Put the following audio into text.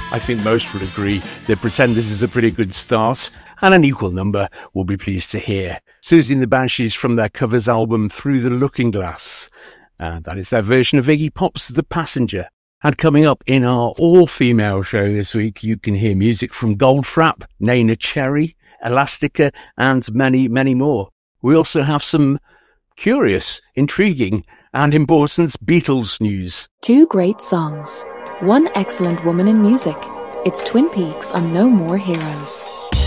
I think most would agree they pretend this is a pretty good start, and an equal number will be pleased to hear Siouxsie and the Banshees from their covers album Through the Looking Glass. And that is their version of Iggy Pop's The Passenger. And coming up in our all-female show this week, you can hear music from Goldfrapp, Neneh Cherry, Elastica, and many, many more. We also have some curious, intriguing, and important Beatles news. Two great songs. One excellent woman in music. It's Twin Peaks on No More Heroes.